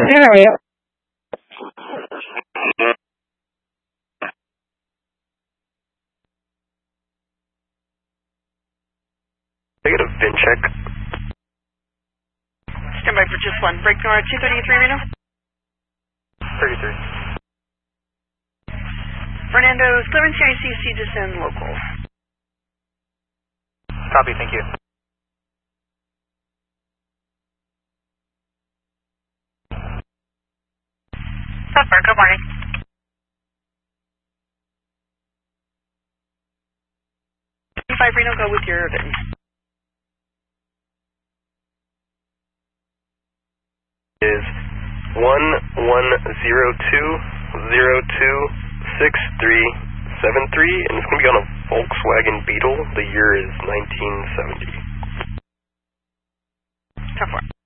area. Negative, VIN check. Stand by for just one. Break north 233 Reno. 33. Fernando, clearance CICC, descend local. Copy, thank you. Southburn, good morning. Reno, go with your VIN. Is 1102026373, and it's going to be on a Volkswagen Beetle. The year is 1970. 10-4.